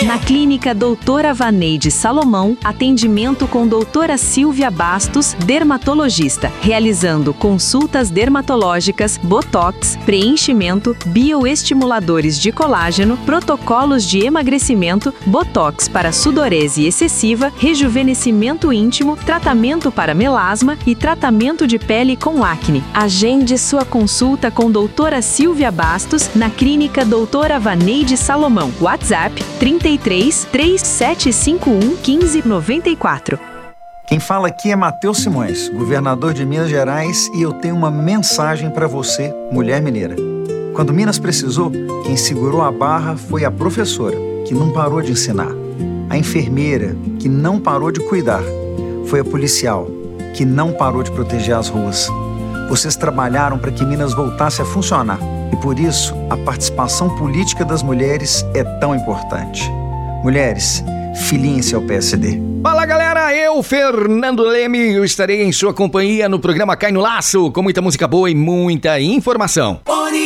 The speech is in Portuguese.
Na Clínica Doutora Vaneide Salomão, atendimento com doutora Silvia Bastos, dermatologista, realizando consultas dermatológicas, botox, preenchimento, bioestimuladores de colágeno, protocolos de emagrecimento, botox para sudorese excessiva, rejuvenescimento íntimo, tratamento para melasma e tratamento de pele com acne. Agende sua consulta com doutora Silvia Bastos na Clínica Doutora Vaneide Salomão. WhatsApp 33 3751 1594. Quem fala aqui é Matheus Simões, governador de Minas Gerais, e eu tenho uma mensagem para você, mulher mineira. Quando Minas precisou, quem segurou a barra foi a professora, que não parou de ensinar. A enfermeira, que não parou de cuidar. Foi a policial, que não parou de proteger as ruas. Vocês trabalharam para que Minas voltasse a funcionar. E por isso, a participação política das mulheres é tão importante. Mulheres, filiem-se ao PSD. Fala galera, eu, Fernando Leme, eu estarei em sua companhia no programa Cai no Laço, com muita música boa e muita informação.